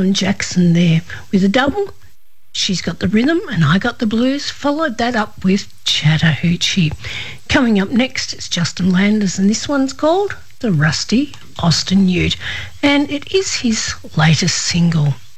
Alan Jackson there with a double. She's got the rhythm and I got the blues. Followed that up with Chattahoochee. Coming up next, it's Justin Landers, and this one's called The Rusty Austin Ute, and it is his latest single.